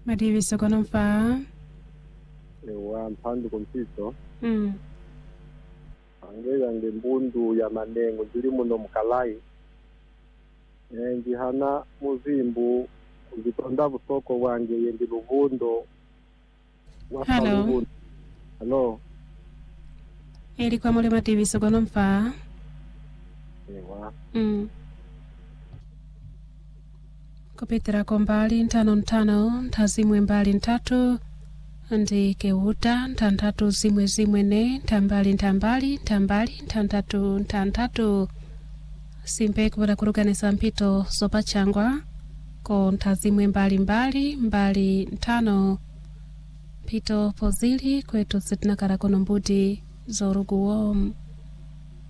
Madivi sokono mfa. Ewa mphandu kumpito. Mm. Yange mbundu ya manengo ndiri muno mkalai. Njihana muzimbu kuzitonda busoko wange yendi luvundo. Hello. Hello. Eli kwa mule Madivi sokono mfa. Ewa. Mm. Kupitira kwa mbali ntano ntazimwe mbali ntatu ndi keuta ntantatu zimwe ne ntambali ntantatu simpe kupata kurukanisa mpito zopachangwa ko ntazimwe mbali ntano mpito pozili kwetu zitinakala kono mbuti zoruguwo.